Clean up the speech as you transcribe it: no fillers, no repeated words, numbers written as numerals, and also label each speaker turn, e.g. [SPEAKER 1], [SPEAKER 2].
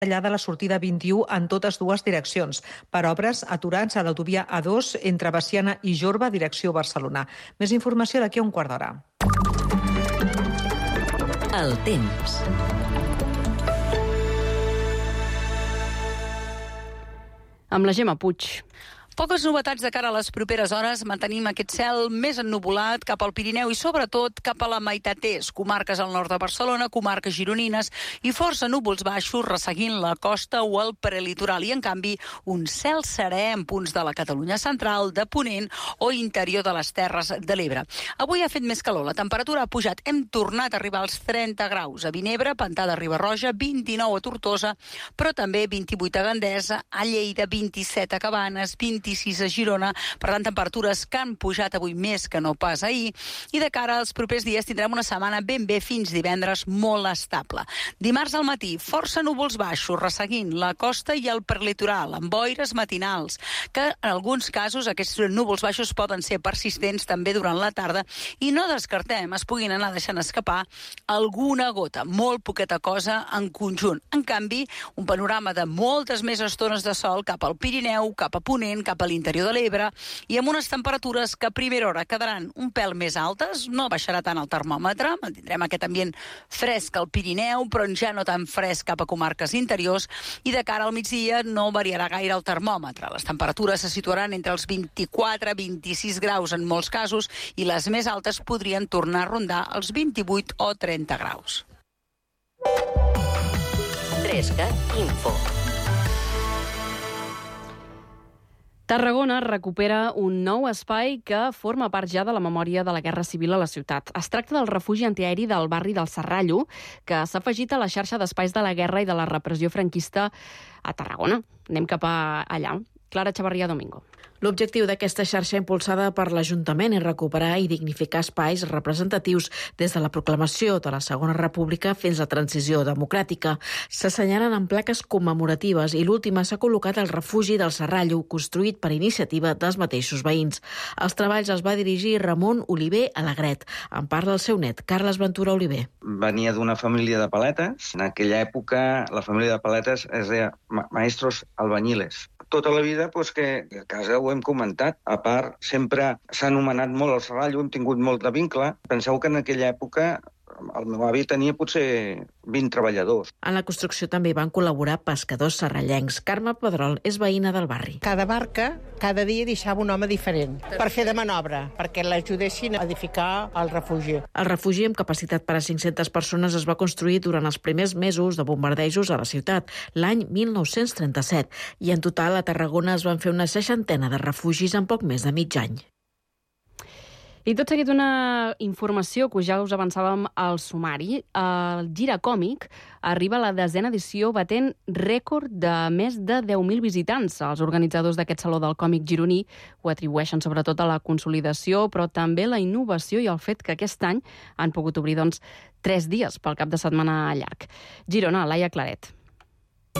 [SPEAKER 1] tallada la sortida 21 en totes dues direccions. Per obres, aturats a l'autovia A2 entre Veciana i Jorba, direcció Barcelona. Més informació d'aquí a un quart d'hora.
[SPEAKER 2] El temps.
[SPEAKER 3] Amb la Gemma Puig.
[SPEAKER 4] Poques novetats de cara a les properes hores. Mantenim aquest cel més ennuvolat cap al Pirineu i sobretot cap a la meitat est. Comarques al nord de Barcelona, comarques gironines i força núvols baixos resseguint la costa o el prelitoral. I en canvi un cel serè en punts de la Catalunya central, de Ponent o interior de les Terres de l'Ebre. Avui ha fet més calor, la temperatura ha pujat. Hem tornat a arribar als 30 graus. A Vinebre, Pantà de Riba-roja, 29 a Tortosa, però també 28 a Gandesa, a Lleida, 27 a Cabanes, 26 a Girona, per tant, temperatures que han pujat avui més que no pas ahir, i de cara als propers dies tindrem una setmana ben bé fins divendres molt estable. Dimarts al matí, força núvols baixos, resseguint la costa i el prelitoral, amb boires matinals, que en alguns casos aquests núvols baixos poden ser persistents també durant la tarda i no descartem es puguin anar deixant escapar alguna gota, molt poqueta cosa en conjunt. En canvi, un panorama de moltes més estones de sol cap al Pirineu, cap a Ponent, cap a l'interior de l'Ebre, i amb unes temperatures que a primera hora quedaran un pèl més altes, no baixarà tant el termòmetre, tindrem aquest ambient fresc al Pirineu, però ja no tan fresc cap a comarques interiors, i de cara al migdia no variarà gaire el termòmetre. Les temperatures se situaran entre els 24 i 26 graus en molts casos, i les més altes podrien tornar a rondar els 28 o 30 graus.
[SPEAKER 2] 3CAT Info.
[SPEAKER 3] Tarragona recupera un nou espai que forma part ja de la memòria de la Guerra Civil a la ciutat. Es tracta del refugi antiaeri del barri del Serrallo, que s'ha afegit a la xarxa d'espais de la guerra i de la repressió franquista a Tarragona. Anem cap a allà. Clara Chavarría Domingo.
[SPEAKER 5] L'objectiu d'aquesta xarxa impulsada per l'Ajuntament és recuperar i dignificar espais representatius des de la proclamació de la Segona República fins a la transició democràtica. S'assenyalen en plaques commemoratives i l'última s'ha col·locat al refugi del Serrallo, construït per iniciativa dels mateixos veïns. Els treballs els va dirigir Ramon Oliver Alegret. En parla el seu net, Carles Ventura Oliver.
[SPEAKER 6] Venia d'una família de paletes. En aquella època la família de paletes es deia maestros albañiles. Tota la vida, que a casa ho hem comentat. A part, sempre s'ha anomenat molt el Serrallo, hem tingut molt de vincle. Penseu que en aquella època el meu avi tenia potser 20 treballadors.
[SPEAKER 5] En la construcció també van col·laborar pescadors serrallencs. Carme Pedrol és veïna del barri.
[SPEAKER 7] Cada barca, cada dia deixava un home diferent per fer de manobra, perquè l'ajudessin a edificar el refugi.
[SPEAKER 5] El refugi amb capacitat per a 500 persones es va construir durant els primers mesos de bombardejos a la ciutat, l'any 1937, i en total a Tarragona es van fer una 60 de refugis en poc més de mig any.
[SPEAKER 3] I tot seguit una informació que ja us avançàvem al sumari. El Gira Còmic arriba a la 10a edició batent rècord de més de 10.000 visitants. Els organitzadors d'aquest Saló del Còmic gironí ho atribueixen sobretot a la consolidació, però també la innovació i el fet que aquest any han pogut obrir 3 dies pel cap de setmana llarg. Girona, Laia Claret.